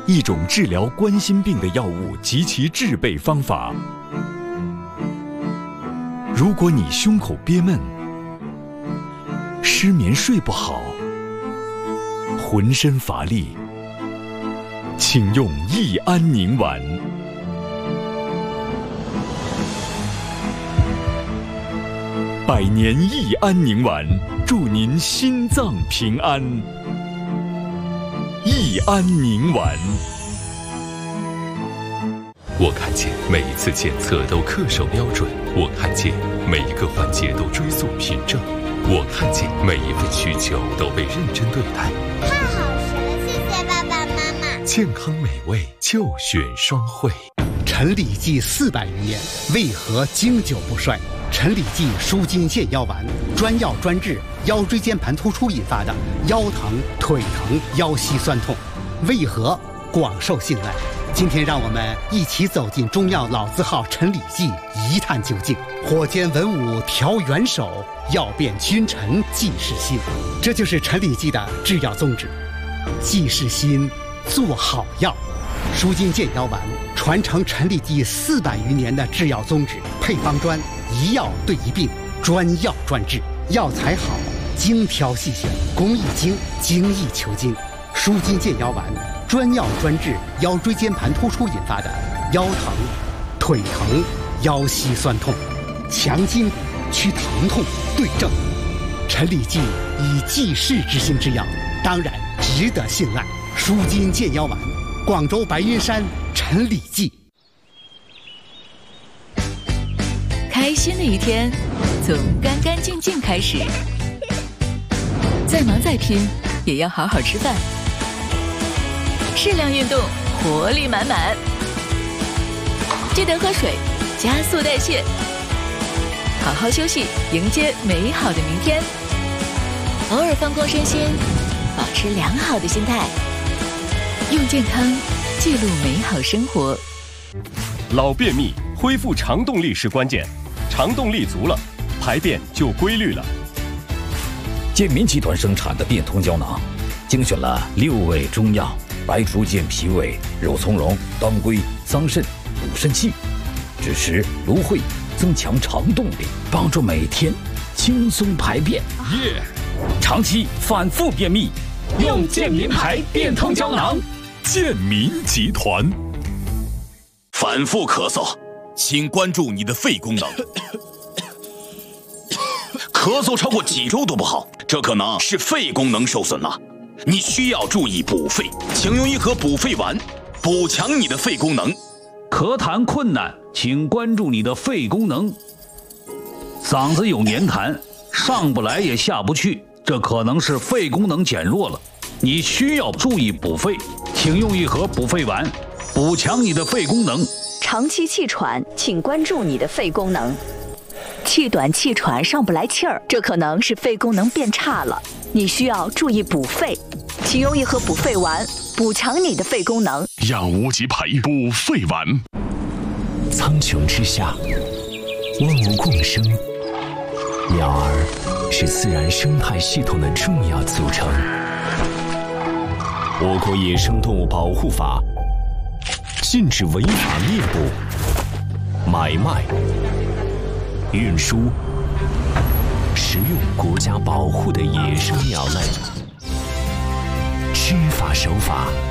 一种治疗冠心病的药物及其制备方法。如果你胸口憋闷、失眠睡不好、浑身乏力，请用益安宁丸。百年益安宁丸，祝您心脏平安。益安宁丸。 我看见每一次检测都恪守标准，我看见每一个环节都追溯凭证，我看见每一份需求都被认真对待。 太好吃了，谢谢爸爸妈妈。 健康美味就选双汇。 陈李济400余年，为何经久不衰？陈李济舒筋健腰丸，专药专治腰椎间盘突出引发的腰疼、腿疼、腰膝酸痛，为何广受信赖？今天让我们一起走进中药老字号陈李济，一探究竟。火煎文武调元首，药变君臣济世心。这就是陈李济的制药宗旨，济世心，做好药。舒筋健腰丸传承陈李济400余年的制药宗旨，配方专，一药对一病，专药专治，药材好，精挑细选，工艺精，精益求精。舒筋健腰丸专药专治腰椎间盘突出引发的腰疼、腿疼、腰膝酸痛，强筋骨，祛疼痛，对症。陈李济以济世之心之药，当然值得信赖。舒筋健腰丸，广州白云山陈李济。 开心的一天从干干净净开始，再忙再拼也要好好吃饭，适量运动，活力满满。记得喝水，加速代谢，好好休息，迎接美好的明天。偶尔放空身心，保持良好的心态，用健康记录美好生活。 老便秘，恢复肠动力是关键，肠动力足了，排便就规律了。 健民集团生产的变通胶囊，精选了6味中药，白术健脾胃、肉苁蓉、当归、桑葚、补肾气，支持芦荟，增强肠动力，帮助每天轻松排便。长期反复便秘，用健民牌变通胶囊。 健民集团。 反复咳嗽，请关注你的肺功能。咳嗽超过几周都不好，这可能是肺功能受损了。你需要注意补肺，请用一盒补肺丸，补强你的肺功能。 咳痰困难，请关注你的肺功能。嗓子有黏痰，上不来也下不去，这可能是肺功能减弱了。你需要注意补肺，请用一盒补肺丸，补强你的肺功能。 长期气喘，请关注你的肺功能。气短气喘上不来气儿，这可能是肺功能变差了，你需要注意补肺，请用一盒补肺丸，补强你的肺功能。 药无极牌补肺丸。 苍穹之下，万物共生，鸟儿是自然生态系统的重要组成。我国野生动物保护法禁止违法猎捕、买卖、运输、食用国家保护的野生鸟类。知法守法，